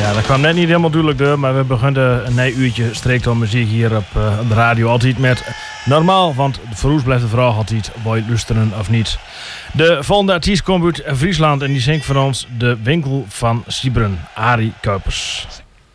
Ja, dat kwam net niet helemaal duidelijk door, maar we begonnen een uurtje streektal muziek hier op de radio. Altijd met normaal, want voor ons blijft de vraag altijd, wil je luisteren of niet. De volgende artiest komt uit Friesland en die zingt voor ons De Winkel van Siebren, Arie Kuipers.